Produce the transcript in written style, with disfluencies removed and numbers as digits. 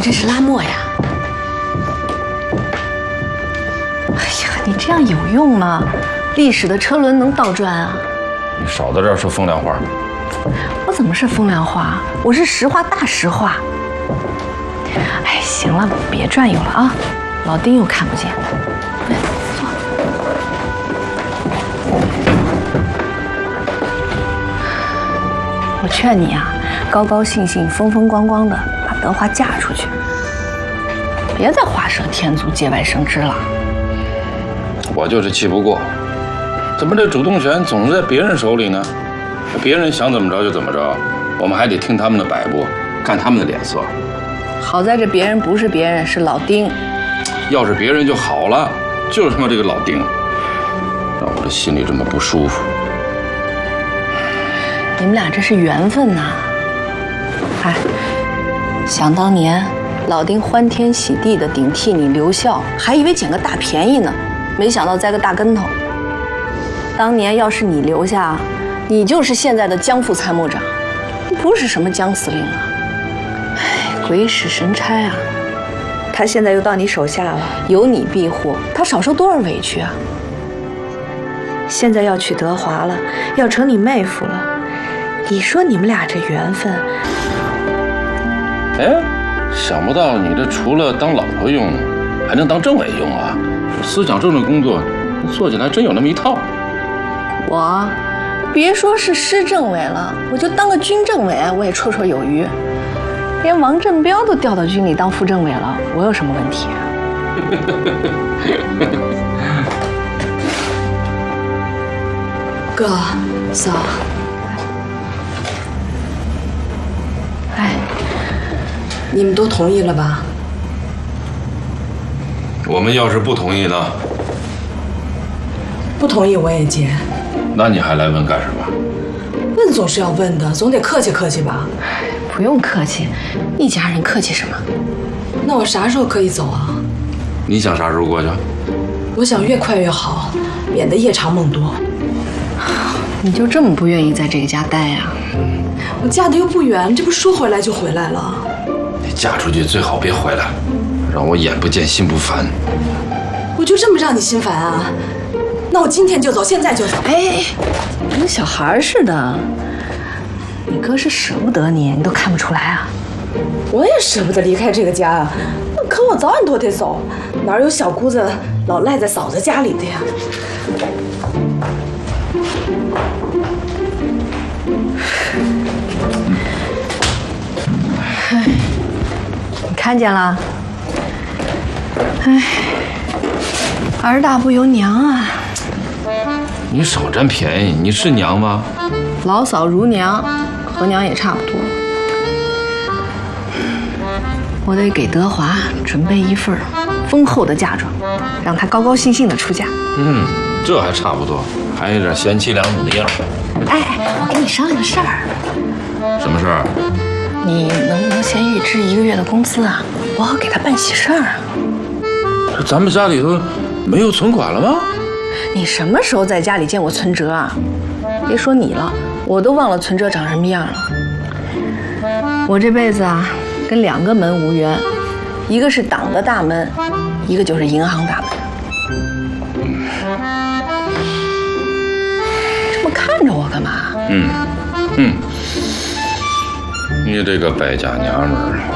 这是拉磨呀？哎呀，你这样有用吗？历史的车轮能倒转啊？ 你少在这儿说风凉话。 我怎么是风凉话？我是实话大实话。哎，行了，别转悠了啊，老丁又看不见。来，坐。我劝你啊，高高兴兴、风风光光的把德华嫁出去，别再画蛇添足、节外生枝了。 我就是气不过，怎么这主动权总是在别人手里呢？别人想怎么着就怎么着，我们还得听他们的摆布，看他们的脸色。 好在这别人不是别人，是老丁。 要是别人就好了，就是他妈这个老丁，让我的心里这么不舒服。 你们俩这是缘分呐！哎，想当年，老丁欢天喜地的顶替你留校，还以为捡个大便宜呢，没想到栽个大跟头。当年要是你留下，你就是现在的江副参谋长，不是什么江司令啊！哎，鬼使神差啊！他现在又到你手下了，有你庇护，他少受多少委屈啊！ 现在要娶德华了，要成你妹夫了，你说你们俩这缘分…… 哎，想不到你这除了当老婆用，还能当政委用啊！思想政治工作做起来真有那么一套。 我别说是师政委了，我就当个军政委，我也绰绰有余。连王振彪都调到军里当副政委了，我有什么问题啊？ 哥，嫂， 哎， 你们都同意了吧？ 我们要是不同意呢？ 不同意我也结。 那你还来问干什么？ 问总是要问的，总得客气客气吧？ 不用客气，一家人客气什么？ 那我啥时候可以走啊？ 你想啥时候过去？ 我想越快越好，免得夜长梦多。 你就这么不愿意在这个家待呀？ 我嫁的又不远，这不说回来就回来了。 你嫁出去最好别回来，让我眼不见心不烦。 我就这么让你心烦啊？那我今天就走，现在就走。 哎，跟小孩似的。你哥是舍不得你，你都看不出来啊？ 我也舍不得离开这个家啊，可我早晚都得走，哪有小姑子老赖在嫂子家里的呀？ 你看见了？哎，儿大不由娘啊！ 你少占便宜，你是娘吗？ 老嫂如娘，和娘也差不多。我得给德华准备一份丰厚的嫁妆，让他高高兴兴的出嫁。 这还差不多，还有点贤妻良母的样儿。 哎，我跟你商量个事儿。 什么事儿？ 你能不能先预支1个月的工资啊？我要给他办喜事儿啊。 这咱们家里头没有存款了吗？ 你什么时候在家里见过存折啊？别说你了，我都忘了存折长什么样了。我这辈子啊，跟2个门无缘，一个是党的大门，一个就是银行大门。这么看着我干嘛？ 你这个败家娘们儿。